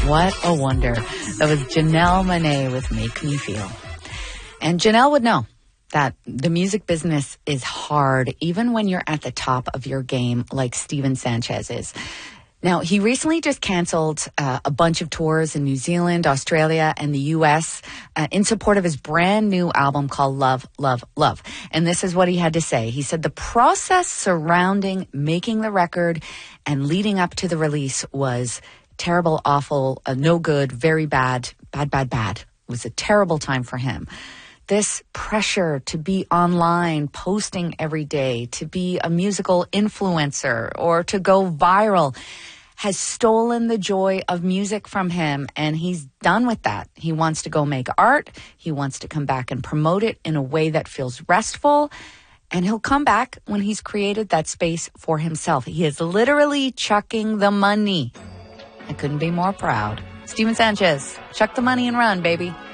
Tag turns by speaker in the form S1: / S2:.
S1: What a wonder. That was Janelle Monáe with Make Me Feel. And Janelle would know that the music business is hard, even when you're at the top of your game like Steven Sanchez is. Now, he recently just canceled a bunch of tours in New Zealand, Australia, and the U.S. In support of his brand new album called Love, Love, Love. And this is what he had to say. He said the process surrounding making the record and leading up to the release was terrible, awful, no good, very bad, bad. It was a terrible time for him. This pressure to be online, posting every day, to be a musical influencer, or to go viral has stolen the joy of music from him, and he's done with that. He wants to go make art. He wants to come back and promote it in a way that feels restful, and he'll come back when he's created that space for himself. He is literally chucking the money. I couldn't be more proud. Steven Sanchez, chuck the money and run, baby.